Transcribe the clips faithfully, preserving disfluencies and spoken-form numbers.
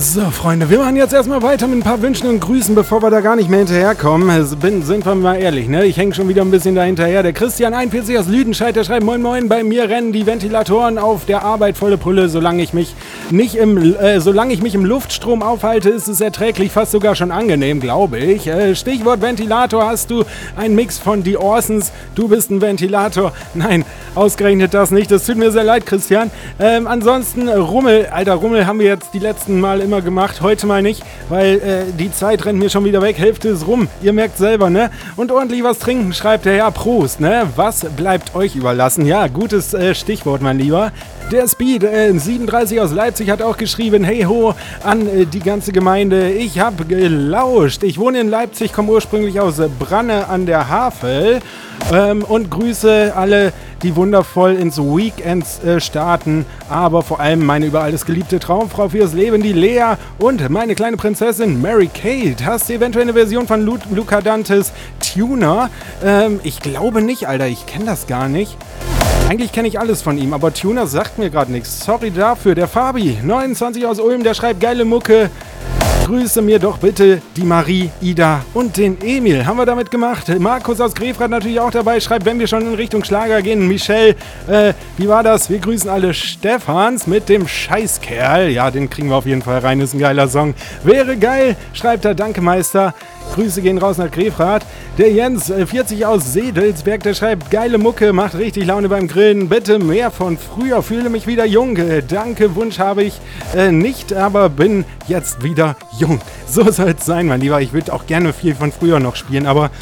So, Freunde, wir machen jetzt erstmal weiter mit ein paar Wünschen und Grüßen, bevor wir da gar nicht mehr hinterherkommen. Also bin, sind wir mal ehrlich, ne? Ich hänge schon wieder ein bisschen da hinterher. Der Christian einundvierzig aus Lüdenscheid, der schreibt: Moin Moin, bei mir rennen die Ventilatoren auf der Arbeit volle Pulle. Solange ich mich nicht im, äh, solange ich mich im Luftstrom aufhalte, ist es erträglich, fast sogar schon angenehm, glaube ich. Äh, Stichwort Ventilator, hast du einen Mix von die Orsons? Du bist ein Ventilator. Nein, ausgerechnet das nicht. Das tut mir sehr leid, Christian. Ähm, ansonsten Rummel, alter Rummel haben wir jetzt die letzten Mal immer gemacht, heute mal nicht, weil äh, die Zeit rennt mir schon wieder weg, Hälfte ist rum, ihr merkt selber, ne? Und ordentlich was trinken, schreibt der Herr. Prost, ne? Was bleibt euch überlassen? Ja, gutes äh, Stichwort, mein Lieber. Der Speed äh, siebenunddreißig aus Leipzig hat auch geschrieben: Hey ho an äh, die ganze Gemeinde. Ich habe gelauscht. Ich wohne in Leipzig, komme ursprünglich aus äh, Branne an der Havel ähm, und grüße alle, die wundervoll ins Weekend äh, starten. Aber vor allem meine über alles geliebte Traumfrau fürs Leben, die Lea, und meine kleine Prinzessin Mary Kate. Hast du eventuell eine Version von Lu- Luca Dantes Tuner? Ähm, ich glaube nicht, Alter. Ich kenne das gar nicht. Eigentlich kenne ich alles von ihm, aber Tuner sagt mir gerade nichts. Sorry dafür. Der Fabi, neunundzwanzig aus Ulm, der schreibt: Geile Mucke. Grüße mir doch bitte die Marie, Ida und den Emil. Haben wir damit gemacht. Markus aus Grefrath natürlich auch dabei. Schreibt: Wenn wir schon in Richtung Schlager gehen. Michelle, äh, wie war das? Wir grüßen alle Stefans mit dem Scheißkerl. Ja, den kriegen wir auf jeden Fall rein. Ist ein geiler Song. Wäre geil, schreibt er. Danke, Meister. Grüße gehen raus nach Grefrath. Der Jens, vierzig aus Sedelsberg, der schreibt: Geile Mucke, macht richtig Laune beim Grillen. Bitte mehr von früher, fühle mich wieder jung. Äh, danke, Wunsch habe ich äh, nicht, aber bin jetzt wieder jung. So soll es sein, mein Lieber. Ich würde auch gerne viel von früher noch spielen, aber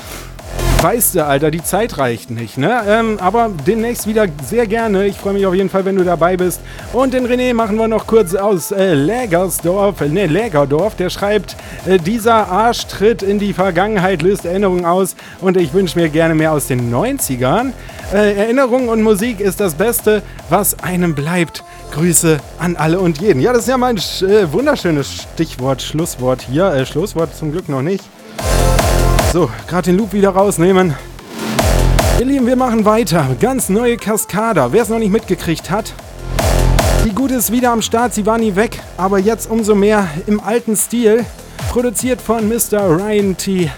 weißt du, Alter, die Zeit reicht nicht, ne? Ähm, aber demnächst wieder sehr gerne. Ich freue mich auf jeden Fall, wenn du dabei bist. Und den René machen wir noch kurz aus äh, Lägersdorf, äh, ne, Lägerdorf. Der schreibt: äh, Dieser Arschtritt in die Vergangenheit löst Erinnerungen aus und ich wünsche mir gerne mehr aus den neunzigern. Äh, Erinnerung und Musik ist das Beste, was einem bleibt. Grüße an alle und jeden. Ja, das ist ja mein äh, wunderschönes Stichwort, Schlusswort hier. Äh, Schlusswort zum Glück noch nicht. So, gerade den Loop wieder rausnehmen. Ihr Lieben, wir machen weiter. Ganz neue Cascada. Wer es noch nicht mitgekriegt hat, die Gute ist wieder am Start. Sie war nie weg, aber jetzt umso mehr im alten Stil. Produziert von Mister Ryan T.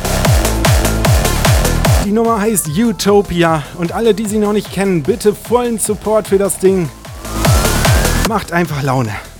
Die Nummer heißt Utopia. Und alle, die sie noch nicht kennen, bitte vollen Support für das Ding. Macht einfach Laune.